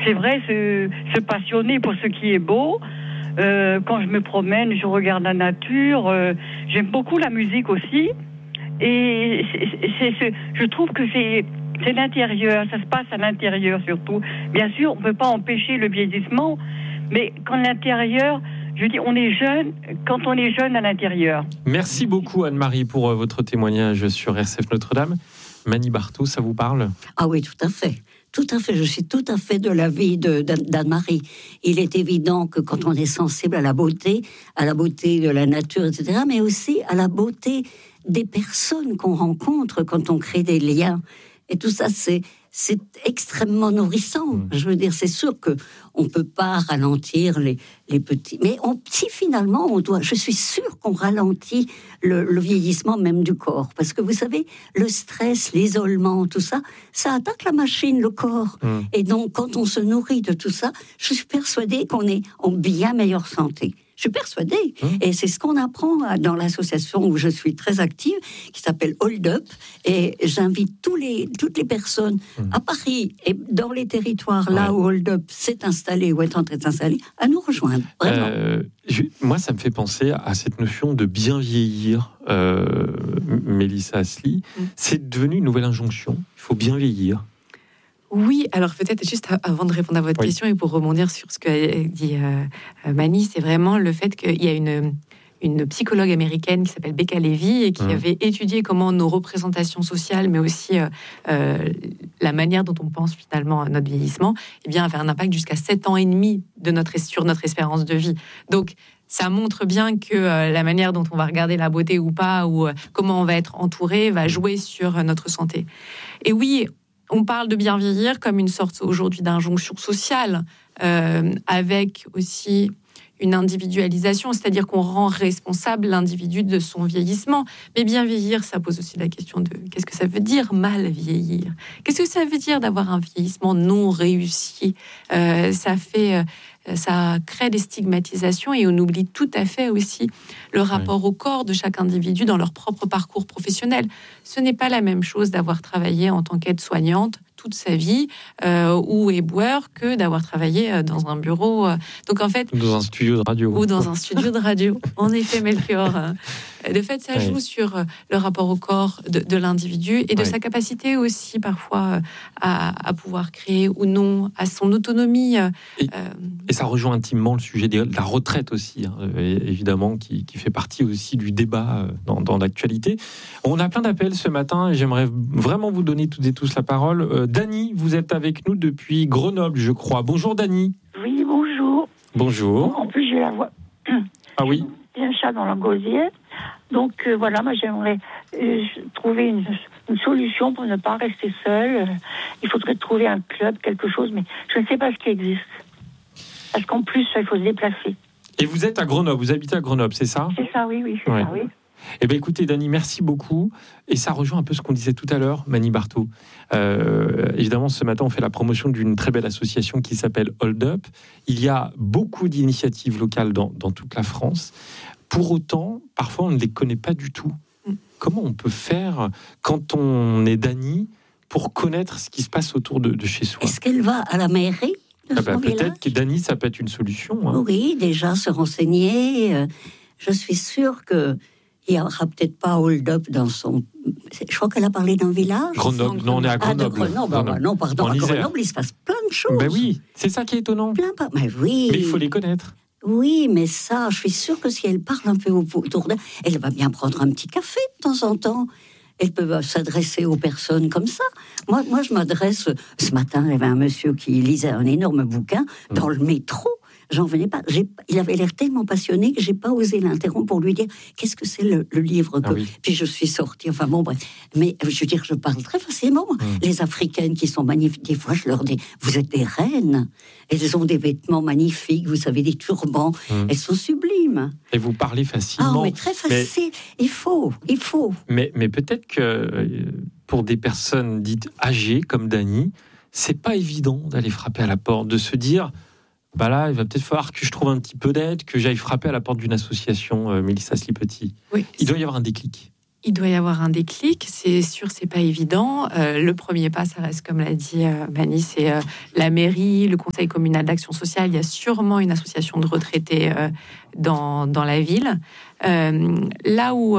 c'est vrai, se passionner pour ce qui est beau. Quand je me promène, je regarde la nature. J'aime beaucoup la musique aussi. Et je trouve que c'est l'intérieur, ça se passe à l'intérieur surtout. Bien sûr, on ne peut pas empêcher le vieillissement, mais quand l'intérieur, je dis, on est jeune, quand on est jeune à l'intérieur. Merci beaucoup Anne-Marie pour votre témoignage sur RCF Notre-Dame. Mani Barthaud, ça vous parle ? Ah oui, tout à fait. Tout à fait, je suis tout à fait de l'avis d'Anne-Marie. Il est évident que quand on est sensible à la beauté de la nature, etc., mais aussi à la beauté des personnes qu'on rencontre quand on crée des liens. Et tout ça, c'est extrêmement nourrissant. Je veux dire, c'est sûr qu'on ne peut pas ralentir les petits... Mais si finalement, je suis sûre qu'on ralentit le vieillissement même du corps. Parce que vous savez, le stress, l'isolement, tout ça, ça attaque la machine, le corps. Et donc, quand on se nourrit de tout ça, je suis persuadée qu'on est en bien meilleure santé. Je suis persuadée. Et c'est ce qu'on apprend dans l'association où je suis très active, qui s'appelle Hold Up. Et j'invite toutes les personnes à Paris et dans les territoires là où Hold Up s'est installé ou est en train de s'installer, à nous rejoindre. Moi, ça me fait penser à cette notion de bien vieillir, Mélissa Asli. C'est devenu une nouvelle injonction. Il faut bien vieillir. Oui, alors peut-être juste avant de répondre à votre question et pour rebondir sur ce que dit Mani, c'est vraiment le fait qu'il y a une psychologue américaine qui s'appelle Becca Levy et qui avait étudié comment nos représentations sociales, mais aussi la manière dont on pense finalement à notre vieillissement, avait un impact jusqu'à 7 ans et demi sur notre espérance de vie. Donc, ça montre bien que la manière dont on va regarder la beauté ou pas, ou comment on va être entouré, va jouer sur notre santé. Et oui, on parle de bien vieillir comme une sorte aujourd'hui d'injonction sociale, avec aussi une individualisation, c'est-à-dire qu'on rend responsable l'individu de son vieillissement. Mais bien vieillir, ça pose aussi la question de qu'est-ce que ça veut dire mal vieillir ? Qu'est-ce que ça veut dire d'avoir un vieillissement non réussi ? Ça crée des stigmatisations et on oublie tout à fait aussi le rapport au corps de chaque individu dans leur propre parcours professionnel. Ce n'est pas la même chose d'avoir travaillé en tant qu'aide-soignante toute sa vie ou éboueur que d'avoir travaillé dans un bureau. Donc en fait, dans un studio de radio. Ou dans un studio de radio. En effet, Melchior. De fait, ça joue sur le rapport au corps de l'individu et de sa capacité aussi parfois à pouvoir créer ou non, à son autonomie. Et ça rejoint intimement le sujet de la retraite aussi, évidemment, qui fait partie aussi du débat dans l'actualité. On a plein d'appels ce matin et j'aimerais vraiment vous donner toutes et tous la parole. Dany, vous êtes avec nous depuis Grenoble, je crois. Bonjour Dany. Oui, bonjour. Bonjour. En plus, j'ai la voix. Ah oui. J'ai un chat dans la gosière. Donc voilà, moi j'aimerais trouver une solution pour ne pas rester seule. Il faudrait trouver un club, quelque chose, mais je ne sais pas ce qui existe. Parce qu'en plus, il faut se déplacer. Et vous êtes à Grenoble, vous habitez à Grenoble, c'est ça ? C'est ça, oui, c'est ça, oui. Eh bien, écoutez, Dany, merci beaucoup. Et ça rejoint un peu ce qu'on disait tout à l'heure, Mani Barthaud. Évidemment, ce matin, on fait la promotion d'une très belle association qui s'appelle Hold Up. Il y a beaucoup d'initiatives locales dans toute la France. Pour autant, parfois, on ne les connaît pas du tout. Comment on peut faire, quand on est Dany, pour connaître ce qui se passe autour de chez soi ? Est-ce qu'elle va à la mairie de son village ? Peut-être que Dany, ça peut être une solution. Oui, déjà se renseigner. Je suis sûre que il n'y aura peut-être pas Hold Up dans son... Je crois qu'elle a parlé d'un village. Grenoble, non, on est à Grenoble. Non, pardon, à Grenoble, il se passe plein de choses. Ben oui, c'est ça qui est étonnant. Mais oui. Mais il faut les connaître. Oui, mais ça, je suis sûre que si elle parle un peu autour d'elle, elle va bien prendre un petit café de temps en temps. Elle peut s'adresser aux personnes comme ça. Moi, je m'adresse... Ce matin, il y avait un monsieur qui lisait un énorme bouquin dans le métro. J'en venais pas. Il avait l'air tellement passionné que j'ai pas osé l'interrompre pour lui dire qu'est-ce que c'est le livre. Puis je suis sortie. Enfin bon, bref. Mais je veux dire, je parle très facilement. Les Africaines qui sont magnifiques, des fois je leur dis vous êtes des reines. Elles ont des vêtements magnifiques, vous savez, des turbans. Elles sont sublimes. Et vous parlez facilement. Mais très facile. Il faut. Mais peut-être que pour des personnes dites âgées comme Dany, c'est pas évident d'aller frapper à la porte, de se dire. Bah là, il va peut-être falloir que je trouve un petit peu d'aide, que j'aille frapper à la porte d'une association, Mélissa Asli-Petit. Oui, il doit y avoir un déclic. Il doit y avoir un déclic, c'est sûr, c'est pas évident. Le premier pas, ça reste, comme l'a dit Mani, c'est la mairie, le conseil communal d'action sociale. Il y a sûrement une association de retraités dans la ville. Là où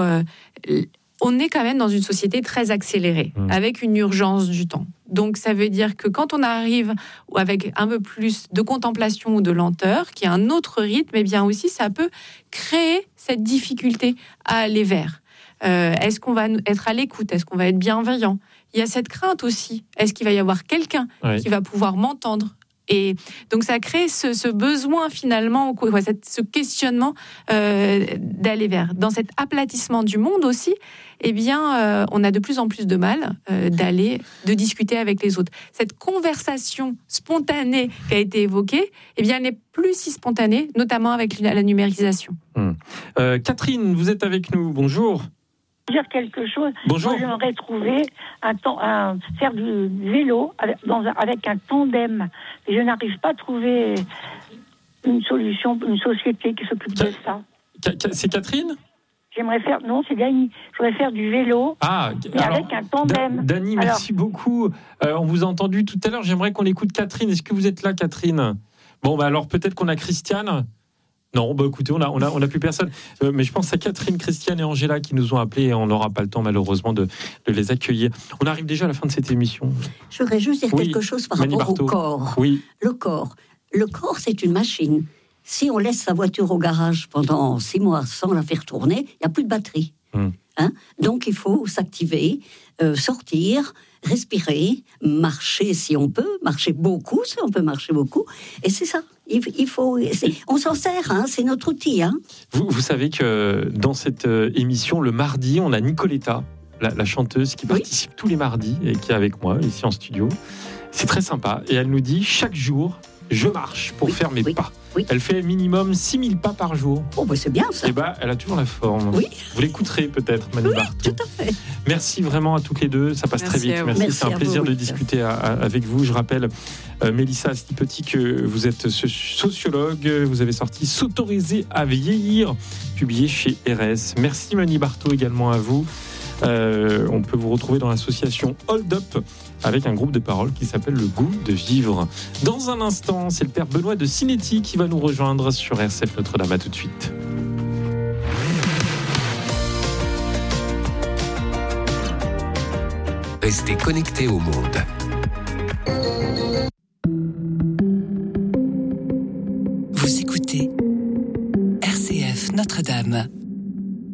on est quand même dans une société très accélérée, avec une urgence du temps. Donc ça veut dire que quand on arrive avec un peu plus de contemplation ou de lenteur, qui a un autre rythme, eh bien aussi ça peut créer cette difficulté à aller vers. Est-ce qu'on va être à l'écoute? Est-ce qu'on va être bienveillant? Il y a cette crainte aussi. Est-ce qu'il va y avoir quelqu'un qui va pouvoir m'entendre? Et donc ça crée ce besoin finalement, ce questionnement d'aller vers. Dans cet aplatissement du monde aussi, eh bien, on a de plus en plus de mal de discuter avec les autres. Cette conversation spontanée qui a été évoquée, eh bien, elle n'est plus si spontanée, notamment avec la numérisation. Catherine, vous êtes avec nous. Bonjour. Dire quelque chose. Bonjour. Moi, j'aimerais trouver faire du vélo avec un tandem. Et je n'arrive pas à trouver une solution, une société qui s'occupe de ça. C'est Catherine? Non, c'est Dany. Je voudrais faire du vélo, mais avec un tandem. Dany, merci beaucoup. On vous a entendu tout à l'heure. J'aimerais qu'on écoute Catherine. Est-ce que vous êtes là, Catherine? Bon, alors peut-être qu'on a Christiane. Non, écoutez, on a plus personne. Mais je pense à Catherine, Christiane et Angela qui nous ont appelés et on n'aura pas le temps malheureusement de les accueillir. On arrive déjà à la fin de cette émission. Je voudrais juste dire quelque chose par rapport au corps. Oui. Le corps, c'est une machine. Si on laisse sa voiture au garage pendant 6 mois sans la faire tourner, il n'y a plus de batterie. Donc il faut s'activer, sortir, respirer, marcher si on peut, marcher beaucoup si on peut marcher beaucoup. Et c'est ça. Il faut. On s'en sert, c'est notre outil. Vous savez que dans cette émission, le mardi, on a Nicoletta, la chanteuse qui participe tous les mardis et qui est avec moi ici en studio. C'est très sympa. Et elle nous dit chaque jour, je marche pour faire mes pas. Oui. Elle fait minimum 6000 pas par jour. Oh, c'est bien ça. Et elle a toujours la forme. Oui. Vous l'écouterez peut-être, Mani Barthoud. Tout à fait. Merci vraiment à toutes les deux. Ça passe très vite. Merci. C'est un plaisir de discuter avec vous. Je rappelle, Mélissa Asti-Petit, que vous êtes sociologue. Vous avez sorti S'autoriser à vieillir, publié chez RS. Merci Mani Barthoud également à vous. On peut vous retrouver dans l'association Hold Up avec un groupe de paroles qui s'appelle Le Goût de Vivre. Dans un instant, c'est le père Benoît de Cinetti qui va nous rejoindre sur RCF Notre-Dame. À tout de suite. Restez connectés au monde.